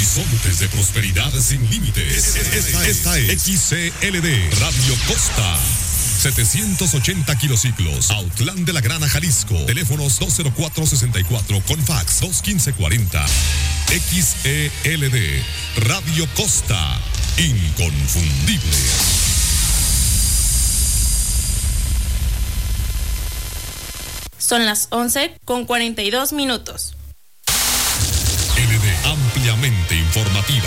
Horizontes de prosperidad sin límites. Esta es XCLD Radio Costa. 780 kilociclos, Autlán de la Grana, Jalisco. Teléfonos 204-64 con fax 215-40. XELD Radio Costa, inconfundible. Son las 11:42. LD ampliamente informativa.